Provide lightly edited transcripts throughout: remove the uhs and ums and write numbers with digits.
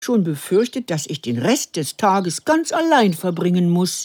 schon befürchtet, dass ich den Rest des Tages ganz allein verbringen muss.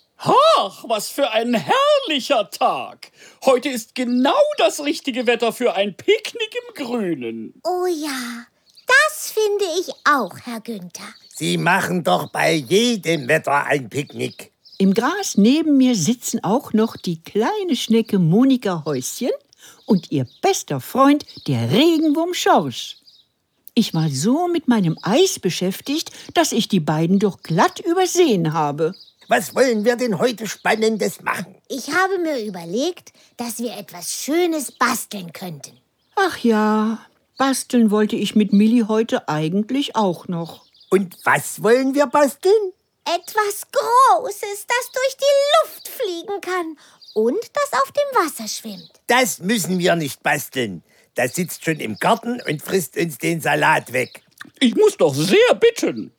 Ach, was für ein herrlicher Tag. Heute ist genau das richtige Wetter für ein Picknick im Grünen. Oh ja, das finde ich auch, Herr Günther. Sie machen doch bei jedem Wetter ein Picknick. Im Gras neben mir sitzen auch noch die kleine Schnecke Monika Häuschen und ihr bester Freund, der Regenwurm Schorsch. Ich war so mit meinem Eis beschäftigt, dass ich die beiden doch glatt übersehen habe. Was wollen wir denn heute Spannendes machen? Ich habe mir überlegt, dass wir etwas Schönes basteln könnten. Ach ja, basteln wollte ich mit Milli heute eigentlich auch noch. Und was wollen wir basteln? Etwas Großes, das durch die Luft fliegen kann und das auf dem Wasser schwimmt. Das müssen wir nicht basteln. Das sitzt schon im Garten und frisst uns den Salat weg. Ich muss doch sehr bitten.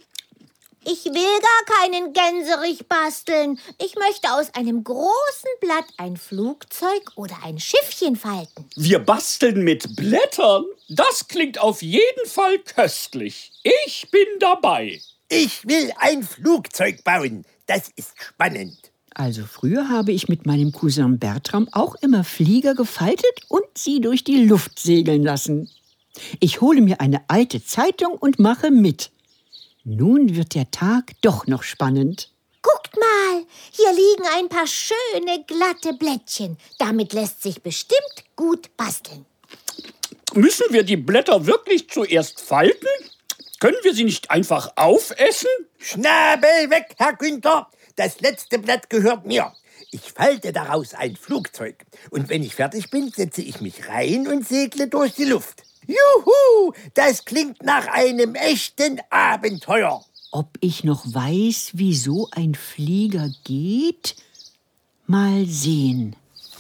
Ich will gar keinen Gänserich basteln. Ich möchte aus einem großen Blatt ein Flugzeug oder ein Schiffchen falten. Wir basteln mit Blättern. Das klingt auf jeden Fall köstlich. Ich bin dabei. Ich will ein Flugzeug bauen. Das ist spannend. Also früher habe ich mit meinem Cousin Bertram auch immer Flieger gefaltet und sie durch die Luft segeln lassen. Ich hole mir eine alte Zeitung und mache mit. Nun wird der Tag doch noch spannend. Guckt mal, hier liegen ein paar schöne, glatte Blättchen. Damit lässt sich bestimmt gut basteln. Müssen wir die Blätter wirklich zuerst falten? Können wir sie nicht einfach aufessen? Schnabel weg, Herr Günther. Das letzte Blatt gehört mir. Ich falte daraus ein Flugzeug. Und wenn ich fertig bin, setze ich mich rein und segle durch die Luft. Juhu, das klingt nach einem echten Abenteuer. Ob ich noch weiß, wie so ein Flieger geht? Mal sehen.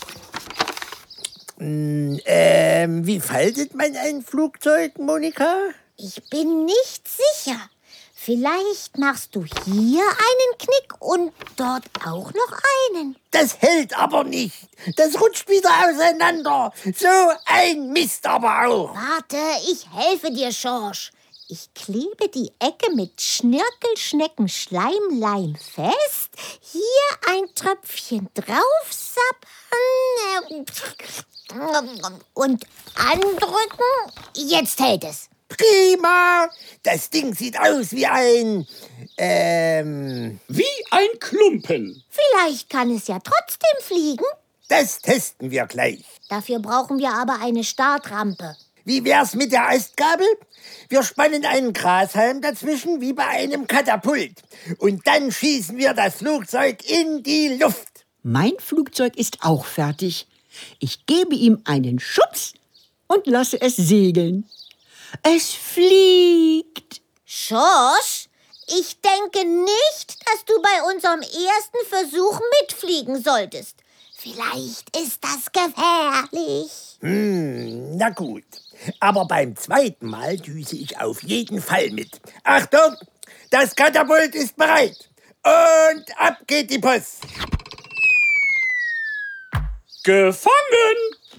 Wie faltet man ein Flugzeug, Monika? Ich bin nicht sicher. Vielleicht machst du hier einen Knick und dort auch noch einen. Das hält aber nicht. Das rutscht wieder auseinander. So ein Mist aber auch. Warte, ich helfe dir, Schorsch. Ich klebe die Ecke mit Schnirkelschnecken-Schleimleim fest. Hier ein Tröpfchen draufsappern und andrücken. Jetzt hält es. Prima. Das Ding sieht aus wie ein... Wie ein Klumpen. Vielleicht kann es ja trotzdem fliegen. Das testen wir gleich. Dafür brauchen wir aber eine Startrampe. Wie wär's mit der Astgabel? Wir spannen einen Grashalm dazwischen wie bei einem Katapult. Und dann schießen wir das Flugzeug in die Luft. Mein Flugzeug ist auch fertig. Ich gebe ihm einen Schubs und lasse es segeln. Es fliegt. Schorsch, ich denke nicht, dass du bei unserem ersten Versuch mitfliegen solltest. Vielleicht ist das gefährlich. Na gut. Aber beim zweiten Mal düse ich auf jeden Fall mit. Achtung, das Katapult ist bereit. Und ab geht die Post. Gefangen!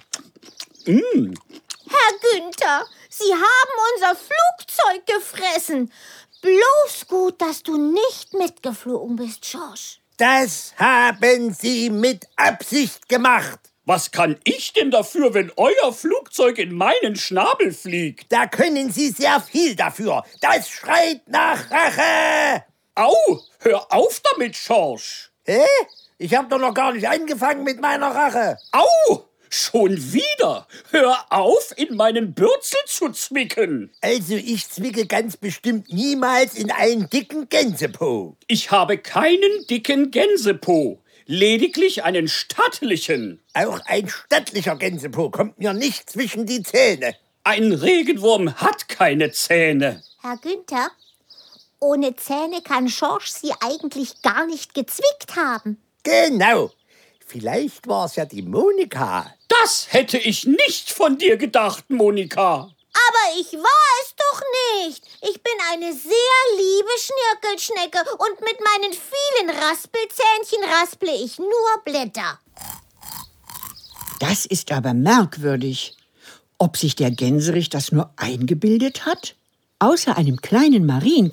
Herr Günther, Sie haben unser Flugzeug gefressen. Bloß gut, dass du nicht mitgeflogen bist, Schorsch. Das haben Sie mit Absicht gemacht. Was kann ich denn dafür, wenn euer Flugzeug in meinen Schnabel fliegt? Da können Sie sehr viel dafür. Das schreit nach Rache. Au, hör auf damit, Schorsch. Hä? Ich habe doch noch gar nicht angefangen mit meiner Rache. Au, schon wieder. Hör auf, in meinen Bürzel zu zwicken. Also ich zwicke ganz bestimmt niemals in einen dicken Gänsepo. Ich habe keinen dicken Gänsepo. Lediglich einen stattlichen. Auch ein stattlicher Gänsepo kommt mir nicht zwischen die Zähne. Ein Regenwurm hat keine Zähne. Herr Günther, ohne Zähne kann Schorsch Sie eigentlich gar nicht gezwickt haben. Genau. Vielleicht war es ja die Monika. Das hätte ich nicht von dir gedacht, Monika. Aber ich war es doch nicht. Ich bin eine sehr liebe Schnirkelschnecke und mit meinen vielen Raspelzähnchen rasple ich nur Blätter. Das ist aber merkwürdig. Ob sich der Gänserich das nur eingebildet hat? Außer einem kleinen Marienkäfer